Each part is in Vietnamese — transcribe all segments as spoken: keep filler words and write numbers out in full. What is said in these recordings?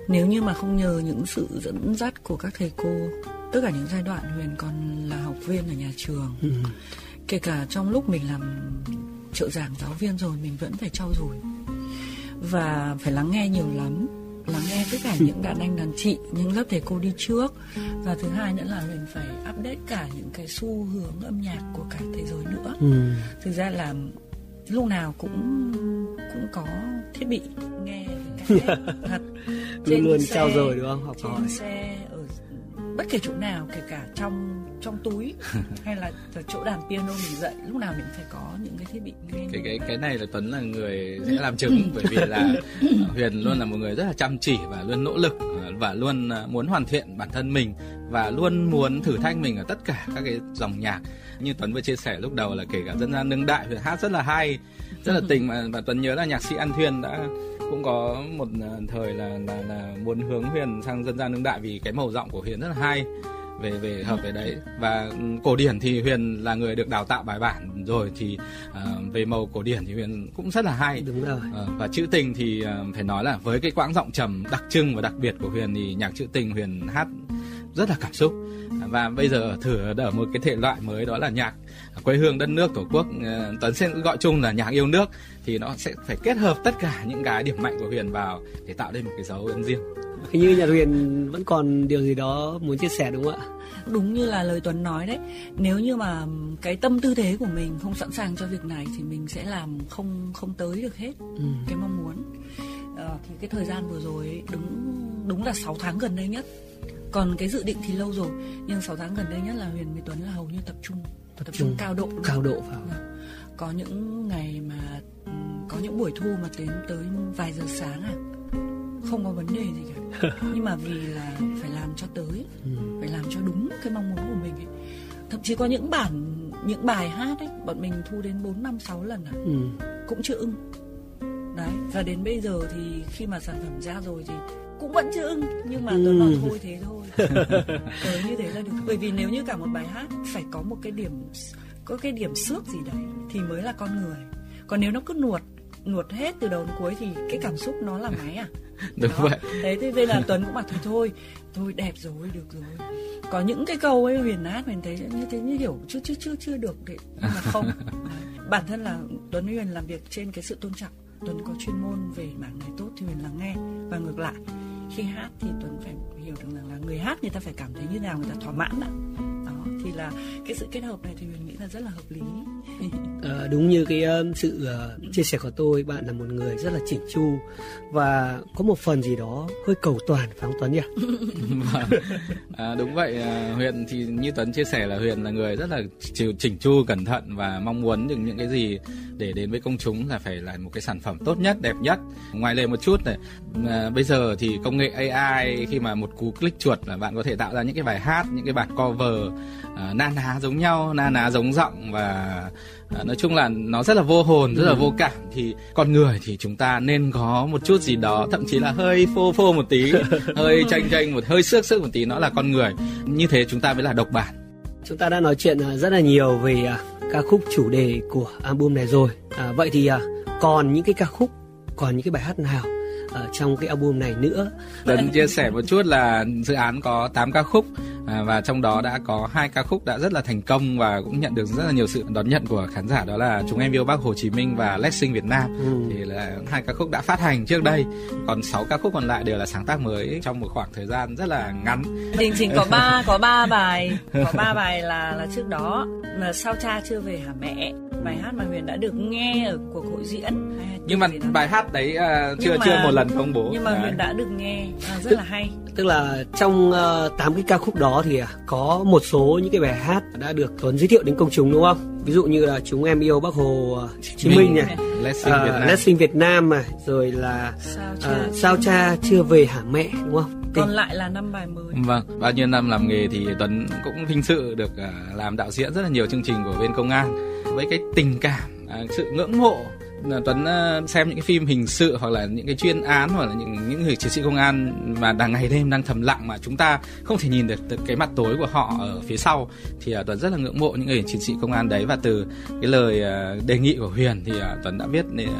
Nếu như mà không nhờ những sự dẫn dắt của các thầy cô, tất cả những giai đoạn Huyền còn là học viên ở nhà trường, ừ. kể cả trong lúc mình làm trợ giảng giáo viên rồi, mình vẫn phải trau dồi và phải lắng nghe nhiều lắm, lắng nghe tất cả những đàn anh đàn chị, những lớp thầy cô đi trước. Và thứ hai nữa là Huyền phải update cả những cái xu hướng âm nhạc của cả thế giới nữa. ừ. Thực ra là lúc nào cũng cũng có thiết bị nghe cái thật luôn luôn trao dồi đúng không, học trên hỏi xe, ở bất kể chỗ nào, kể cả trong trong túi hay là ở chỗ đàn piano mình dạy, lúc nào mình phải có những cái thiết bị nghe. Cái cái cái này là Tuấn là người sẽ làm chứng, bởi vì là Huyền luôn là một người rất là chăm chỉ và luôn nỗ lực và luôn muốn hoàn thiện bản thân mình và luôn muốn thử thách mình ở tất cả các cái dòng nhạc. Như Tuấn vừa chia sẻ lúc đầu là kể cả dân gian đương đại, Huyền hát rất là hay, rất là tình, mà và Tuấn nhớ là nhạc sĩ An Thuyên đã cũng có một thời là là là muốn hướng Huyền sang dân gian đương đại vì cái màu giọng của Huyền rất là hay, về về hợp về đấy. Và cổ điển thì Huyền là người được đào tạo bài bản rồi, thì uh, về màu cổ điển thì Huyền cũng rất là hay. Đúng rồi. Uh, và trữ tình thì uh, phải nói là với cái quãng giọng trầm đặc trưng và đặc biệt của Huyền thì nhạc trữ tình Huyền hát rất là cảm xúc. Và bây giờ thử ở một cái thể loại mới, đó là nhạc quê hương đất nước tổ quốc, Tuấn sẽ gọi chung là nhạc yêu nước, thì nó sẽ phải kết hợp tất cả những cái điểm mạnh của Huyền vào để tạo nên một cái dấu ấn riêng. Hình như nhà Huyền vẫn còn điều gì đó muốn chia sẻ đúng không ạ? Đúng như là lời Tuấn nói đấy, nếu như mà cái tâm tư thế của mình không sẵn sàng cho việc này thì mình sẽ làm không không tới được hết ừ. cái mong muốn. À, thì cái thời gian vừa rồi ấy, đúng đúng là sáu tháng gần đây nhất. Còn cái dự định thì lâu rồi, nhưng sáu tháng gần đây nhất là Huyền với Tuấn là hầu như tập trung tập, tập trung, trung cao độ cao độ vào. Có những ngày mà có những buổi thu mà đến tới vài giờ sáng à, không có vấn đề gì cả. Nhưng mà vì là phải làm cho tới, ừ. phải làm cho đúng cái mong muốn của mình ấy. Thậm chí có những bản những bài hát ấy bọn mình thu đến bốn năm sáu lần à, ừ. cũng chưa ưng. Đấy, và đến bây giờ thì khi mà sản phẩm ra rồi thì cũng vẫn chưa ưng, nhưng mà tôi nói thôi thế thôi, tới như thế là được. Bởi vì nếu như cả một bài hát phải có một cái điểm, có cái điểm xước gì đấy thì mới là con người. Còn nếu nó cứ nuột nuột hết từ đầu đến cuối thì cái cảm xúc nó là máy à. Đúng đó. Vậy. Thế thế nên là Tuấn cũng bảo thôi thôi, thôi đẹp rồi, được rồi. Có những cái câu ấy Huyền hát Huyền thấy như thế, như kiểu chưa chưa chưa chưa được đấy, nhưng mà không. Bản thân là Tuấn với Huyền làm việc trên cái sự tôn trọng. Tuấn có chuyên môn về mảng này tốt thì Huyền lắng nghe, và ngược lại khi hát thì Tuấn phải hiểu được rằng là người hát người ta phải cảm thấy như nào người ta thỏa mãn đã. Đó thì là cái sự kết hợp này thì Huyền nghĩ là rất là hợp lý. À, đúng như cái uh, sự uh, chia sẻ của tôi, bạn là một người rất là chỉnh chu và có một phần gì đó hơi cầu toàn, phải không Tuấn nhỉ? À, đúng vậy. À, Huyền thì như Tuấn chia sẻ là Huyền là người rất là chỉnh chu, cẩn thận và mong muốn được những cái gì để đến với công chúng là phải là một cái sản phẩm tốt nhất, đẹp nhất. Ngoài lề một chút này, à, bây giờ thì công nghệ a i, khi mà một cú click chuột là bạn có thể tạo ra những cái bài hát, những cái bản cover à, na ná giống nhau, na ná giống giọng, và à, nói chung là nó rất là vô hồn, rất là vô cảm. Thì con người thì chúng ta nên có một chút gì đó, thậm chí là hơi phô phô một tí, hơi chênh chênh một, hơi xước xước một tí, nó là con người. Như thế chúng ta mới là độc bản. Chúng ta đã nói chuyện rất là nhiều về uh, ca khúc chủ đề của album này rồi. À, vậy thì uh, còn những cái ca khúc, còn những cái bài hát nào ở trong cái album này nữa? Tuấn chia sẻ một chút là dự án có tám ca khúc, à, và trong đó đã có hai ca khúc đã rất là thành công và cũng nhận được rất là nhiều sự đón nhận của khán giả, đó là Chúng Em Yêu Bác Hồ Chí Minh và Let's Sing Việt Nam. ừ. Thì là hai ca khúc đã phát hành trước đây, còn sáu ca khúc còn lại đều là sáng tác mới trong một khoảng thời gian rất là ngắn. Đình Trình có ba có ba bài, có ba bài là là trước đó là Sao Cha Chưa Về Hả Mẹ, bài hát mà Huyền đã được nghe ở cuộc hội diễn. Nhưng mà bài hát đấy uh, chưa mà, chưa một lần công bố. Nhưng mà Huyền đã được nghe, à, rất tức, là hay. Tức là trong uh, tám cái ca khúc đó thì uh, có một số những cái bài hát đã được Tuấn giới thiệu đến công chúng đúng không? Ví dụ như là Chúng Em Yêu Bác Hồ Chí Minh này, Let's Sing Việt Nam, uh, Let's Sing Việt Nam này, rồi là Sao Cha, uh, Sao Cha Chưa Về Hả Mẹ, đúng không? Còn lại là năm bài mới. Vâng, bao nhiêu năm làm nghề thì Tuấn cũng vinh dự được uh, làm đạo diễn rất là nhiều chương trình của bên công an. Với cái tình cảm, uh, sự ngưỡng mộ, Tuấn uh, xem những cái phim hình sự hoặc là những cái chuyên án, hoặc là những những người chiến sĩ công an mà đang ngày đêm đang thầm lặng mà chúng ta không thể nhìn được, được cái mặt tối của họ ở phía sau, thì uh, Tuấn rất là ngưỡng mộ những người chiến sĩ công an đấy. Và từ cái lời uh, đề nghị của Huyền thì uh, Tuấn đã viết để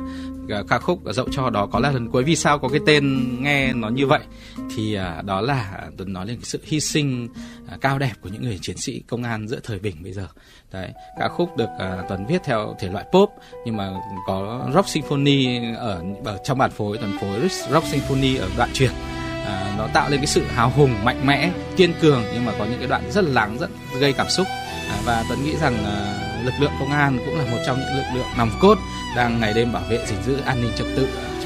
ca khúc Dẫu cho đó có là lần cuối. Vì sao có cái tên nghe nó như vậy? Thì uh, đó là Tuấn nói lên cái sự hy sinh uh, cao đẹp của những người chiến sĩ công an giữa thời bình bây giờ. Đấy, ca khúc được uh, Tuấn viết theo thể loại pop nhưng mà có rock symphony ở, ở trong bản phối. Tuấn phối rock symphony ở đoạn chuyển. À, nó tạo lên cái sự hào hùng, mạnh mẽ, kiên cường, nhưng mà có những cái đoạn rất là lắng, rất gây cảm xúc. À, và Tuấn nghĩ rằng à, lực lượng công an cũng là một trong những lực lượng nòng cốt đang ngày đêm bảo vệ, gìn giữ an ninh trật tự